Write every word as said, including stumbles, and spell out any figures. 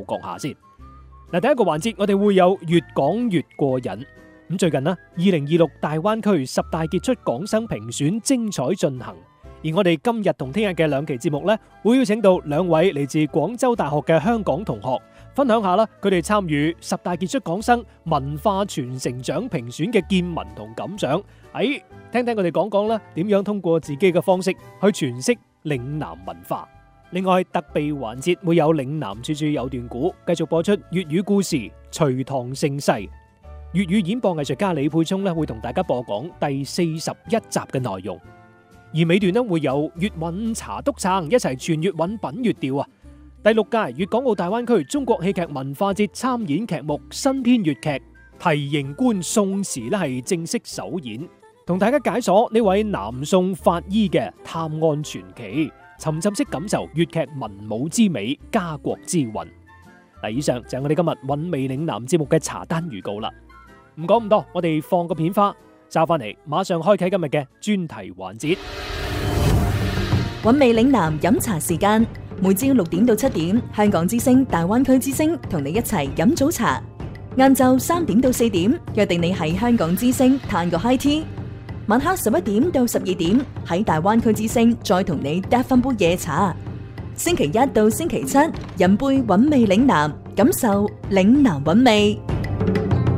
閣下先。嗱，第一個環節我哋會有越講越過癮。咁最近呢，二零二六大灣區十大傑出港生評選精彩進行，而我哋今日同聽日嘅兩期節目呢，會邀請到兩位嚟自廣州大學嘅香港同學，分享下啦佢哋參與十大傑出港生文化傳承獎評選嘅見聞同感想。喺聽聽佢哋講講啦，點樣通過自己嘅方式去詮釋嶺南文化。另外特備環節會有嶺南處處有段古，繼續播出粵語故事隋唐盛世。粵語演播藝術家李沛聰咧會同大家播講第四十一集嘅內容，而尾段咧會有粵韻茶篤撐一齊傳粵韻品粵調啊！第六屆粵港澳大灣區中國戲劇文化節參演劇目新編粵劇《提刑官宋詞》咧係正式首演，同大家解鎖呢位南宋法醫嘅探案傳奇，沉浸式感受粵劇文武之美、家國之韻。嗱，以上就係我哋今日韻味嶺南節目嘅茶單預告啦。唔講咁多，我哋放個片花，揸翻嚟，馬上開啟今日嘅專題環節。 韻味嶺南飲茶時間，每朝六點到七點，香港之聲、大灣區之聲同你一齊飲早茶。晏晝三點到四點，約定你喺香港之聲嘆個 high tea。晚黑十一點到十二點，喺大灣區之聲再同你嗒翻杯夜茶。星期一到星期七，飲杯韻味嶺南，感受嶺南韻味。